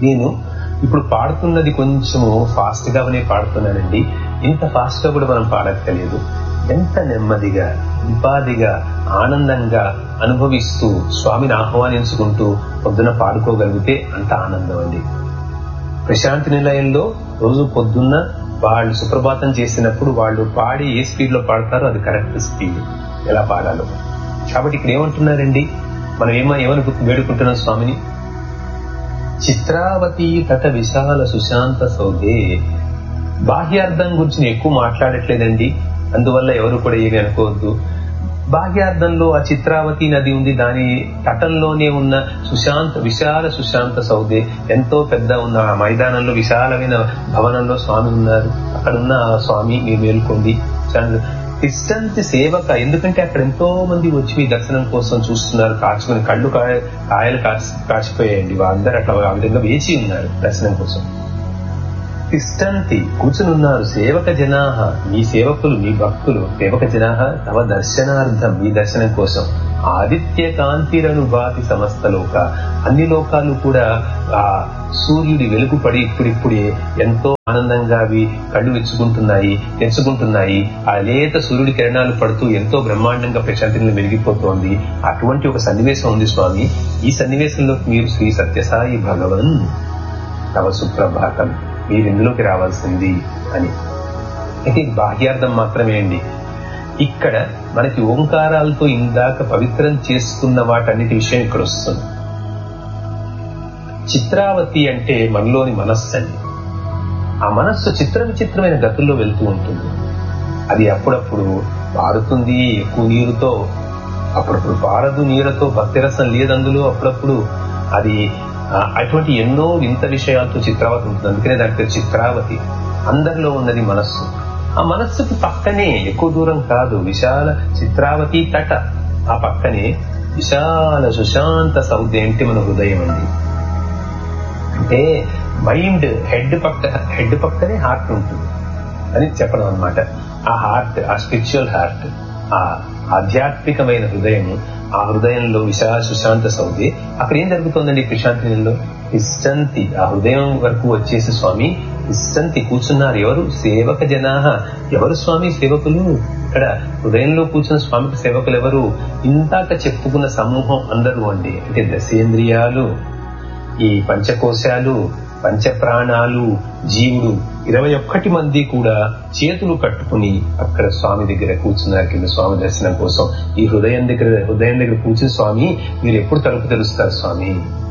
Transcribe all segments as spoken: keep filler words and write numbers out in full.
నేను ఇప్పుడు పాడుతున్నది కొంచెము ఫాస్ట్ గానే పాడుతున్నానండి. ఇంత ఫాస్ట్ గా కూడా మనం పాడక్కర్లేదు. ఎంత నెమ్మదిగా, ఉపాధిగా, ఆనందంగా అనుభవిస్తూ స్వామిని ఆహ్వానించుకుంటూ పొద్దున పాడుకోగలిగితే అంత ఆనందం అండి. ప్రశాంతి నిలయంలో రోజు పొద్దున్న వాళ్ళు సుప్రభాతం చేసినప్పుడు వాళ్ళు పాడి ఏ స్పీడ్ లో పాడతారో అది కరెక్ట్ స్పీడ్, ఎలా పాడాలో. కాబట్టి ఇక్కడ ఏమంటున్నారండి, మనం ఏమో ఏమని వేడుకుంటున్నాం స్వామిని, చిత్రావతి తట విశాల సుశాంత సౌదే. బాహ్యార్థం గురించి నేను ఎక్కువ మాట్లాడట్లేదండి, అందువల్ల ఎవరు కూడా ఏమి అనుకోవద్దు. బాహ్యార్థంలో ఆ చిత్రావతి నది ఉంది, దాని తటంలోనే ఉన్న సుశాంత విశాల సుశాంత సౌదే, ఎంతో పెద్ద ఉన్న ఆ మైదానంలో విశాలమైన భవనంలో స్వామి ఉన్నారు. అక్కడున్న ఆ స్వామి మీరు మేల్కోండి. తిష్టంతి సేవక, ఎందుకంటే అక్కడ ఎంతో మంది వచ్చి మీ దర్శనం కోసం చూస్తున్నారు, కాచుకుని కళ్ళు కాయ కాయలు కాచి కాచిపోయాయండి. వాళ్ళందరూ అట్లా ఆ విధంగా వేచి ఉన్నారు దర్శనం కోసం. తిష్టంతి కూర్చునున్నారు, సేవక జనాహ మీ సేవకులు, మీ భక్తులు, సేవక జనాహ తవ దర్శనార్థం మీ దర్శనం కోసం. ఆదిత్య కాంతిరనుభాతి సమస్త లోక, అన్ని లోకాలు కూడా ఆ సూర్యుడి వెలుగు పడి ఇప్పుడిప్పుడే ఎంతో ఆనందంగా అవి కళ్ళు వెచ్చుకుంటున్నాయి, తెచ్చుకుంటున్నాయి. ఆ లేత సూర్యుడి కిరణాలు పడుతూ ఎంతో బ్రహ్మాండంగా ప్రశాంతిని వెలిగిపోతోంది. అటువంటి ఒక సన్నివేశం ఉంది స్వామి. ఈ సన్నివేశంలో మీరు శ్రీ సత్యసాయి భగవన్ తవ సుప్రభాతం, మీరు ఇందులోకి రావాల్సింది అని. అయితే ఇది బాహ్యార్థం మాత్రమే అండి. ఇక్కడ మనకి ఓంకారాలతో ఇందాక పవిత్రం చేసుకున్న వాటన్నిటి విషయం ఇక్కడ వస్తుంది. చిత్రావతి అంటే మనలోని మనస్సు అండి. ఆ మనస్సు చిత్ర విచిత్రమైన గతుల్లో వెళ్తూ ఉంటుంది. అది అప్పుడప్పుడు పారుతుంది ఎక్కువ నీరుతో, అప్పుడప్పుడు పారదు నీరుతో, భక్తిరసం లేదు అందులో. అప్పుడప్పుడు అది అటువంటి ఎన్నో వింత విషయాలతో చిత్రావతి ఉంటుంది. అందుకనే దాని పేరు చిత్రావతి. అందరిలో ఉన్నది మనస్సు. ఆ మనస్సుకి పక్కనే, ఎక్కువ దూరం కాదు, విశాల చిత్రావతి తట, ఆ పక్కనే విశాల సుశాంత సౌదే అంటే మన హృదయం అండి. అంటే మైండ్ హెడ్ పక్క హెడ్ పక్కనే హార్ట్ ఉంటుంది అని చెప్పడం అన్నమాట. ఆ హార్ట్, ఆ స్పిరిచువల్ హార్ట్, ఆ ఆధ్యాత్మికమైన హృదయము, ఆ హృదయంలో విశాల సుశాంత సౌదే. అక్కడ ఏం జరుగుతుందండి ప్రశాంతిలో? ఇష్టంతి, ఆ హృదయం వరకు వచ్చేసి స్వామి ఇష్టంతి కూర్చున్నారు. ఎవరు? సేవక జనాహ. ఎవరు స్వామి సేవకులు? ఇక్కడ హృదయంలో కూర్చున్న స్వామికి సేవకులు ఎవరు? ఇందాక చెప్పుకున్న సమూహం అందరూ అండి. అంటే దశేంద్రియాలు, ఈ పంచకోశాలు, పంచప్రాణాలు, జీవుడు, ఇరవై ఒక్కటి మంది కూడా చేతులు కట్టుకుని అక్కడ స్వామి దగ్గర కూర్చున్నారు కింద స్వామి దర్శనం కోసం. ఈ హృదయం దగ్గర హృదయం దగ్గర కూర్చుని స్వామి మీరు ఎప్పుడు తలుపు తెరుస్తారు స్వామి,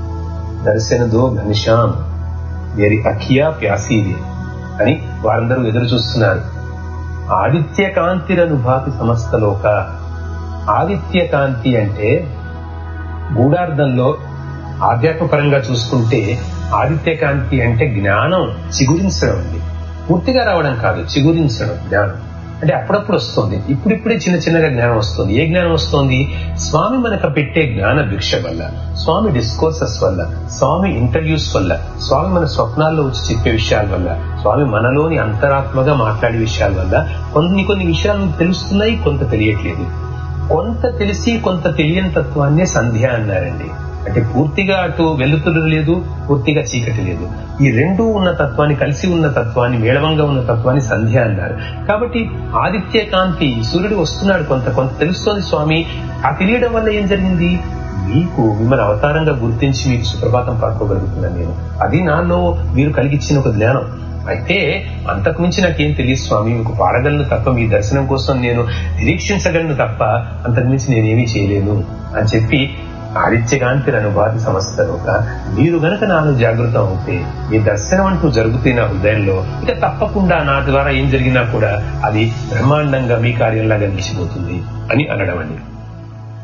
దర్శన దో ఘనిశ్యామ్ వేరి అఖియా ప్యాసీది అని వారందరూ ఎదురు చూస్తున్నారు. ఆదిత్య కాంతిరనుభాతి సమస్త లోక. ఆదిత్య కాంతి అంటే గూఢార్థంలో ఆధ్యాత్మపరంగా చూసుకుంటే ఆదిత్య కాంతి అంటే జ్ఞానం చిగురించడం అండి. పూర్తిగా రావడం కాదు, చిగురించడం జ్ఞానం. అంటే అప్పుడప్పుడు వస్తుంది, ఇప్పుడిప్పుడే చిన్న చిన్నగా జ్ఞానం వస్తుంది. ఏ జ్ఞానం వస్తుంది? స్వామి మనకు పెట్టే జ్ఞాన భిక్ష వల్ల, స్వామి డిస్కోర్సెస్ వల్ల, స్వామి ఇంటర్వ్యూస్ వల్ల, స్వామి మన స్వప్నాల్లో వచ్చి చెప్పే విషయాల వల్ల, స్వామి మనలోని అంతరాత్మగా మాట్లాడే విషయాల వల్ల కొన్ని కొన్ని విషయాలు తెలుస్తున్నాయి, కొంత తెలియట్లేదు. కొంత తెలిసి కొంత తెలియని తత్వాన్నే సంధ్య అన్నారండి. అంటే పూర్తిగా అటు వెలుతురు లేదు, పూర్తిగా చీకటి లేదు. ఈ రెండూ ఉన్న తత్వాన్ని, కలిసి ఉన్న తత్వాన్ని, మేళవంగా ఉన్న తత్వాన్ని సంధ్య అన్నారు. కాబట్టి ఆదిత్య కాంతి, సూర్యుడు వస్తున్నాడు, కొంత కొంత తెలుస్తోంది స్వామి. ఆ తెలియడం వల్ల ఏం జరిగింది? మీకు మిమ్మల్ని అవతారంగా గుర్తించి మీకు సుప్రభాతం పాడుకోగలుగుతున్నాను నేను. అది నాలో మీరు కలిగించిన ఒక జ్ఞానం. అయితే అంతకు మించి నాకేం తెలియదు స్వామి, మీకు పాడగలను తప్ప, మీ దర్శనం కోసం నేను నిరీక్షించగలను తప్ప అంతకు మించి నేనేమీ చేయలేను అని చెప్పి ఆదిత్యకాంతి అనుభాతి సమస్తలోక. మీరు గనక నాలో జాగృతం అవుతే మీ దర్శనం అంటూ జరుగుతున్న నా హృదయంలో ఇక తప్పకుండా నా ద్వారా ఏం జరిగినా కూడా అది బ్రహ్మాండంగా మీ కార్యంలాగా నిలిచిపోతుంది అని అనడం అండి.